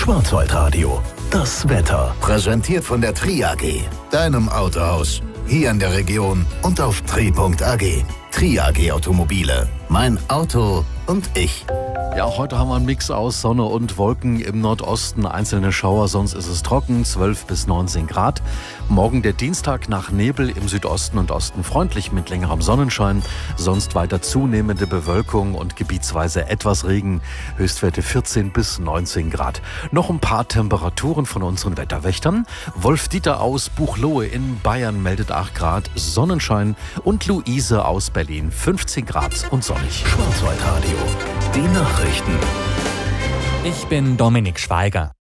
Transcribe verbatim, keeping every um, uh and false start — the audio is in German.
Schwarzwaldradio. Das Wetter. Präsentiert von der Tri A G, deinem Autohaus. Hier in der Region und auf tri punkt a g. Tri A G Automobile. Mein Auto und ich. Ja, heute haben wir einen Mix aus Sonne und Wolken, im Nordosten einzelne Schauer, sonst ist es trocken, zwölf bis neunzehn Grad. Morgen der Dienstag nach Nebel, im Südosten und Osten freundlich mit längerem Sonnenschein, sonst weiter zunehmende Bewölkung und gebietsweise etwas Regen, Höchstwerte vierzehn bis neunzehn Grad. Noch ein paar Temperaturen von unseren Wetterwächtern. Wolf Dieter aus Buchloe in Bayern meldet acht Grad, Sonnenschein, und Luise aus Berlin fünfzehn Grad und sonnig. Schwarzwaldradio. Die Nachrichten. Ich bin Dominik Schweiger.